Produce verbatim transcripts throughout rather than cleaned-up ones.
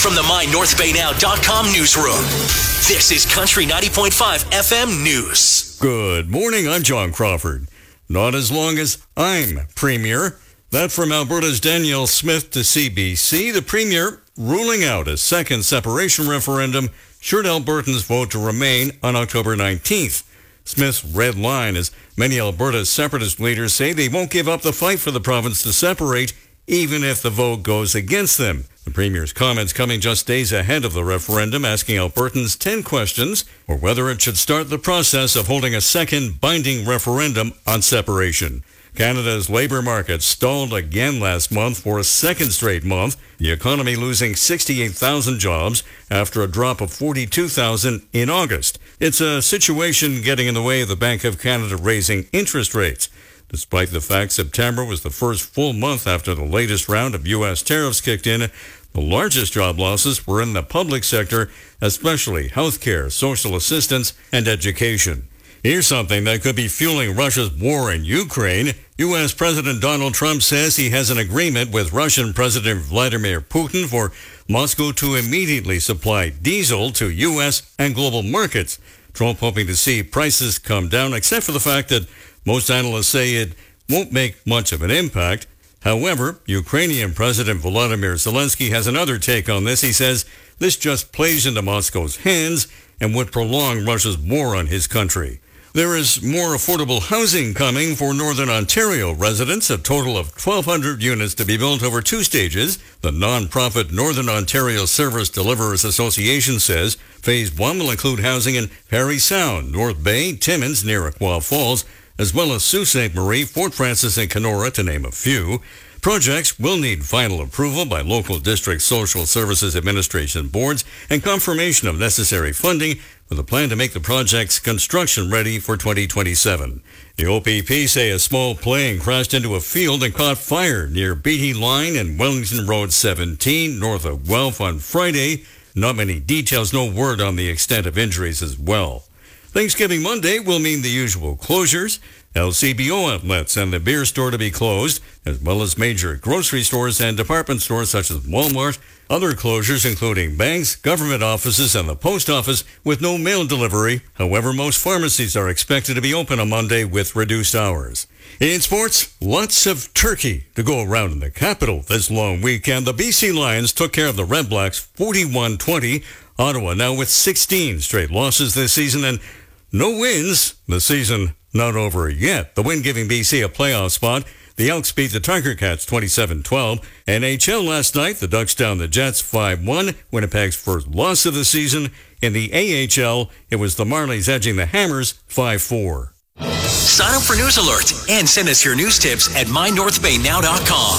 from the my north bay now dot com newsroom, this is Country ninety point five F M News. Good morning, I'm John Crawford. Not as long as I'm Premier. That from Alberta's Danielle Smith to C B C. The Premier ruling out a second separation referendum should Albertans vote to remain on October nineteenth. Smith's red line is many Alberta separatist leaders say they won't give up the fight for the province to separate, even if the vote goes against them. The Premier's comments coming just days ahead of the referendum, asking Albertans ten questions or whether it should start the process of holding a second binding referendum on separation. Canada's labour market stalled again last month for a second straight month, the economy losing sixty-eight thousand jobs after a drop of forty-two thousand in August. It's a situation getting in the way of the Bank of Canada raising interest rates. Despite the fact September was the first full month after the latest round of U S tariffs kicked in, the largest job losses were in the public sector, especially healthcare, social assistance, and education. Here's something that could be fueling Russia's war in Ukraine. U S President Donald Trump says he has an agreement with Russian President Vladimir Putin for Moscow to immediately supply diesel to U S and global markets. Trump hoping to see prices come down, except for the fact that most analysts say it won't make much of an impact. However, Ukrainian President Volodymyr Zelensky has another take on this. He says this just plays into Moscow's hands and would prolong Russia's war on his country. There is more affordable housing coming for Northern Ontario residents, a total of twelve hundred units to be built over two stages. The non-profit Northern Ontario Service Deliverers Association says Phase one will include housing in Parry Sound, North Bay, Timmins, near Aqua Falls, as well as Sault Ste. Marie, Fort Frances, and Kenora, to name a few. Projects will need final approval by local district social services administration boards and confirmation of necessary funding with a plan to make the projects construction ready for twenty twenty-seven. The O P P say a small plane crashed into a field and caught fire near Beatty Line and Wellington Road seventeen, north of Guelph on Friday. Not many details, no word on the extent of injuries as well. Thanksgiving Monday will mean the usual closures. L C B O outlets and the beer store to be closed, as well as major grocery stores and department stores such as Walmart. Other closures including banks, government offices, and the post office with no mail delivery. However, most pharmacies are expected to be open on Monday with reduced hours. In sports, lots of turkey to go around in the capital this long weekend. The B C Lions took care of the Red Blacks forty-one twenty. Ottawa now with sixteen straight losses this season and no wins. The season not over yet. The win giving B C a playoff spot. The Elks beat the Tiger Cats twenty-seven twelve. N H L last night, the Ducks down the Jets five one. Winnipeg's first loss of the season. In the A H L, it was the Marlies edging the Hammers five four. Sign up for News Alert and send us your news tips at my north bay now dot com.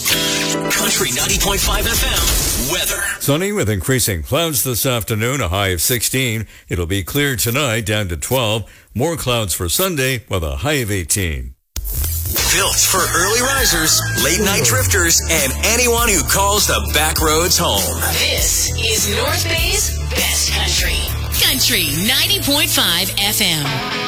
Country ninety point five F M weather. Sunny with increasing clouds this afternoon, a high of sixteen. It'll be clear tonight, down to twelve. More clouds for Sunday with a high of eighteen. Built for early risers, late night drifters, and anyone who calls the back roads home. This is North Bay's best country. Country ninety point five F M.